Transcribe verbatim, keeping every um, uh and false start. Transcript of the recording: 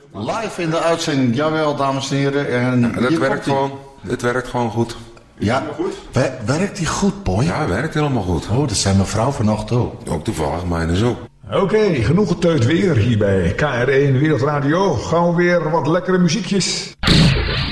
Live in de uitzending, jawel dames en heren. En ja, dat werkt gewoon, het werkt gewoon goed. Ja, wer, werkt die goed, boy? Ja, het werkt helemaal goed. Oh, dat zijn mevrouw vanochtend ook. Ook toevallig, mijne zo. Oké, okay, genoeg geteut weer hier bij K R één Wereldradio. Gauw weer wat lekkere muziekjes.